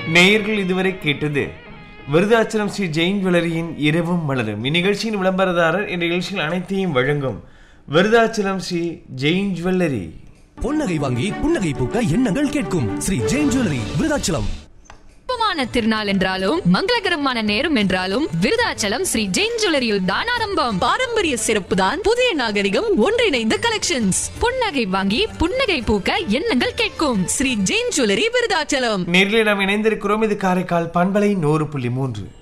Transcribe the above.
நேயர்கள் இதுவரை கேட்டது விருதாச்சலம் ஸ்ரீ ஜெயின் ஜுவல்லரியின் இரவும் மலரும். இந்நிகழ்ச்சியின் விளம்பரதாரர் என்ற நிகழ்ச்சிகள் அனைத்தையும் வழங்கும் விருதாச்சலம் ஸ்ரீ ஜெயின் ஜுவல்லரி. பொன்னகை வாங்கி புன்னகை பூக்க எண்ணங்கள் கேட்கும் ஸ்ரீ ஜெயின் ஜுவல்லரி விருதாச்சலம். திருநாள் என்றாலும் மங்களகரமான நேரம் என்றாலும் விருதாச்சலம் ஸ்ரீ ஜெயின் ஜுவல்லரியில் தான் ஆரம்பம். பாரம்பரிய சிறப்பு தான் புதிய நாகரிகம் ஒன்றிணைந்த கலெக்ஷன்ஸ். புன்னகை வாங்கி புன்னகை பூக்க எண்ணங்கள் கேட்கும் ஸ்ரீ ஜெயின் ஜுவல்லரி விருதாச்சலம். நேரில் நாம் இணைந்திருக்கிறோம். இது காரைக்கால் பண்பலை 100.3.